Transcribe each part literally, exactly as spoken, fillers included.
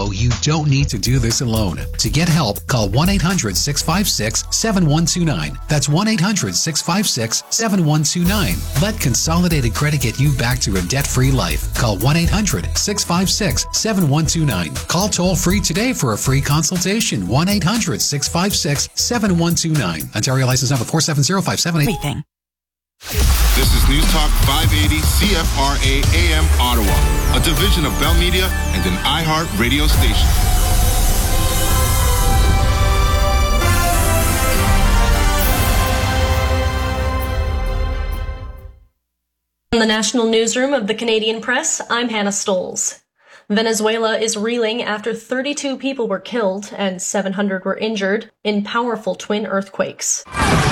know you don't need to do this alone. To get help, call one eight hundred six five six seven one two nine. That's one eight hundred six five six seven one two nine. Let Consolidated Credit get you back to a debt-free life. Call one eight hundred six five six seven one two nine. Call toll-free today for a free consultation. one eight hundred six five six seven one two nine. Ontario license number four seven zero five seven eight. Everything. This is News Talk five eighty C F R A A M Ottawa, a division of Bell Media and an iHeart radio station. In the National Newsroom of the Canadian Press, I'm Hannah Stolz. Venezuela is reeling after thirty-two people were killed and seven hundred were injured in powerful twin earthquakes.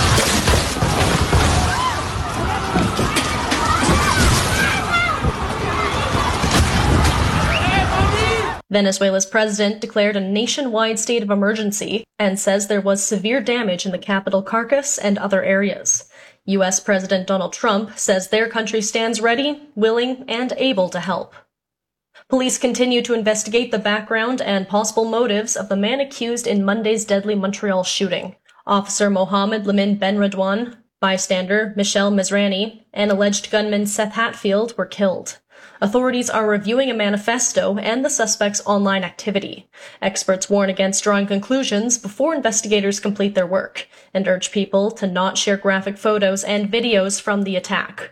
Venezuela's president declared a nationwide state of emergency and says there was severe damage in the capital Caracas and other areas. U S President Donald Trump says their country stands ready, willing, and able to help. Police continue to investigate the background and possible motives of the man accused in Monday's deadly Montreal shooting. Officer Mohammed Lamin Benredouane, bystander Michelle Mizrani, and alleged gunman Seth Hatfield were killed. Authorities are reviewing a manifesto and the suspect's online activity. Experts warn against drawing conclusions before investigators complete their work and urge people to not share graphic photos and videos from the attack.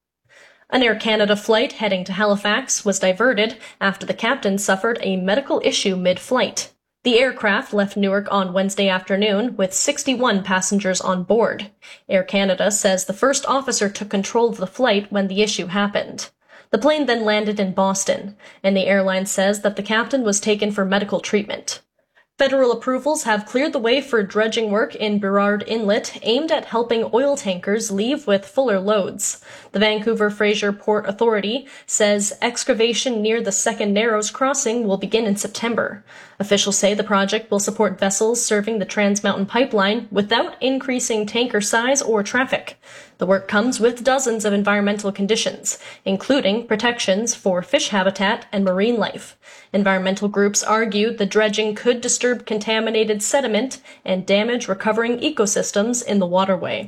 An Air Canada flight heading to Halifax was diverted after the captain suffered a medical issue mid-flight. The aircraft left Newark on Wednesday afternoon with sixty-one passengers on board. Air Canada says the first officer took control of the flight when the issue happened. The plane then landed in Boston, and the airline says that the captain was taken for medical treatment. Federal approvals have cleared the way for dredging work in Burrard Inlet aimed at helping oil tankers leave with fuller loads. The Vancouver Fraser Port Authority says excavation near the Second Narrows crossing will begin in September. Officials say the project will support vessels serving the Trans Mountain Pipeline without increasing tanker size or traffic. The work comes with dozens of environmental conditions, including protections for fish habitat and marine life. Environmental groups argued the dredging could disturb contaminated sediment and damage recovering ecosystems in the waterway.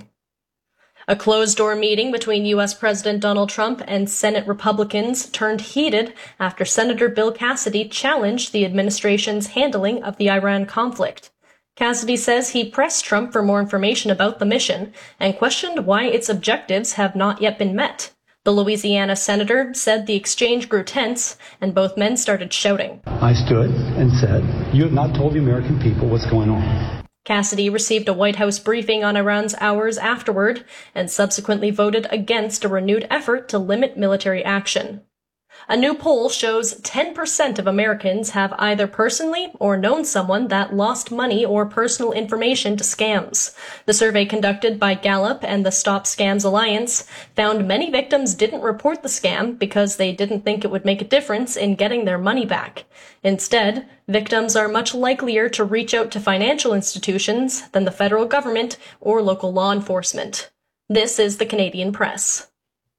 A closed-door meeting between U S President Donald Trump and Senate Republicans turned heated after Senator Bill Cassidy challenged the administration's handling of the Iran conflict. Cassidy says he pressed Trump for more information about the mission and questioned why its objectives have not yet been met. The Louisiana senator said the exchange grew tense, and both men started shouting. I stood and said, "You have not told the American people what's going on." Cassidy received a White House briefing on Iran's hours afterward and subsequently voted against a renewed effort to limit military action. A new poll shows ten percent of Americans have either personally or known someone that lost money or personal information to scams. The survey conducted by Gallup and the Stop Scams Alliance found many victims didn't report the scam because they didn't think it would make a difference in getting their money back. Instead, victims are much likelier to reach out to financial institutions than the federal government or local law enforcement. This is the Canadian Press.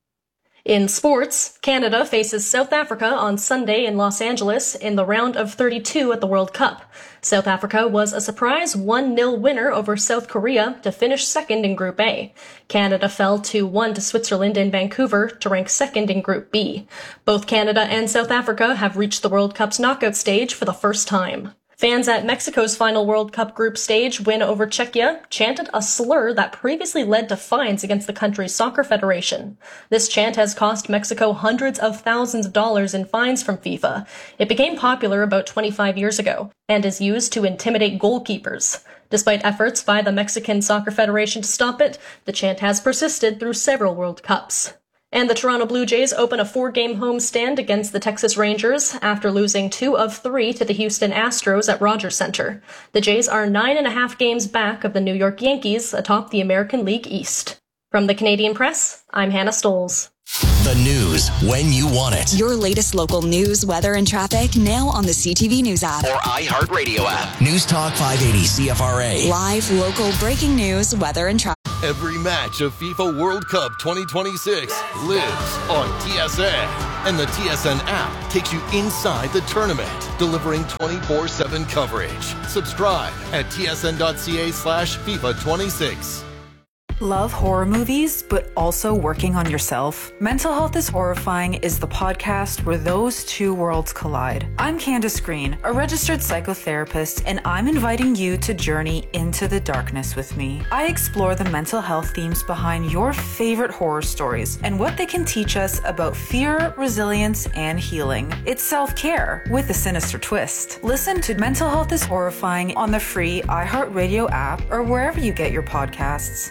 In sports, Canada faces South Africa on Sunday in Los Angeles in the round of thirty-two at the World Cup. South Africa was a surprise one nil winner over South Korea to finish second in Group A. Canada fell two one to Switzerland in Vancouver to rank second in Group B. Both Canada and South Africa have reached the World Cup's knockout stage for the first time. Fans at Mexico's final World Cup group stage win over Czechia chanted a slur that previously led to fines against the country's soccer federation. This chant has cost Mexico hundreds of thousands of dollars in fines from FIFA. It became popular about twenty-five years ago and is used to intimidate goalkeepers. Despite efforts by the Mexican Soccer Federation to stop it, the chant has persisted through several World Cups. And the Toronto Blue Jays open a four-game homestand against the Texas Rangers after losing two of three to the Houston Astros at Rogers Center. The Jays are nine and a half games back of the New York Yankees atop the American League East. From the Canadian Press, I'm Hannah Stolz. The news when you want it. Your latest local news, weather, and traffic now on the C T V News app. Or iHeartRadio app. News Talk five eighty C F R A. Live, local, breaking news, weather, and traffic. Every match of FIFA World Cup twenty twenty-six lives on T S N. And the T S N app takes you inside the tournament, delivering twenty-four seven coverage. Subscribe at tsn.ca slash FIFA 26. Love horror movies, but also working on yourself? Mental Health is Horrifying is the podcast where those two worlds collide. I'm Candace Green, a registered psychotherapist, and I'm inviting you to journey into the darkness with me. I explore the mental health themes behind your favorite horror stories and what they can teach us about fear, resilience, and healing. It's self-care with a sinister twist. Listen to Mental Health is Horrifying on the free iHeartRadio app or wherever you get your podcasts.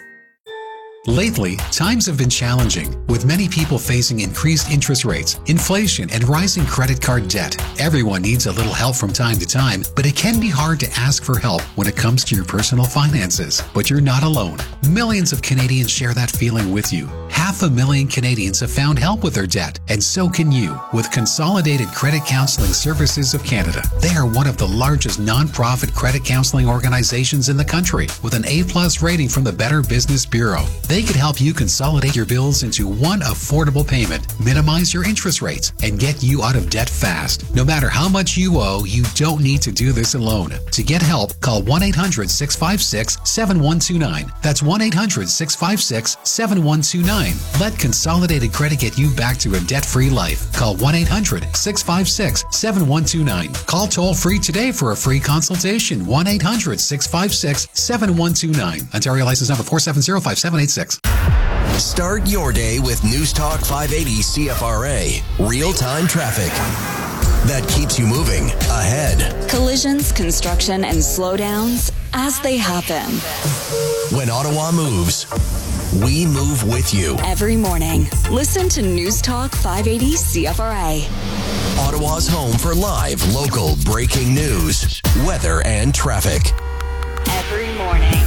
Lately, times have been challenging, with many people facing increased interest rates, inflation, and rising credit card debt. Everyone needs a little help from time to time, but it can be hard to ask for help when it comes to your personal finances. But you're not alone. Millions of Canadians share that feeling with you. Half a million Canadians have found help with their debt, and so can you with Consolidated Credit Counseling Services of Canada. They are one of the largest non-profit credit counseling organizations in the country, with an A plus rating from the Better Business Bureau. They could help you consolidate your bills into one affordable payment, minimize your interest rates, and get you out of debt fast. No matter how much you owe, you don't need to do this alone. To get help, call one eight hundred six five six seven one two nine. That's one eight hundred six five six seven one two nine. Let Consolidated Credit get you back to a debt-free life. Call one eight hundred six five six seven one two nine. Call toll-free today for a free consultation. one eight hundred six five six seven one two nine. Ontario license number four seven zero five seven eight six. Start your day with News Talk five eighty C F R A. Real-time traffic that keeps you moving ahead. Collisions, construction, and slowdowns as they happen. When Ottawa moves, we move with you. Every morning, listen to News Talk five eighty C F R A. Ottawa's home for live, local, breaking news, weather, and traffic. Every morning.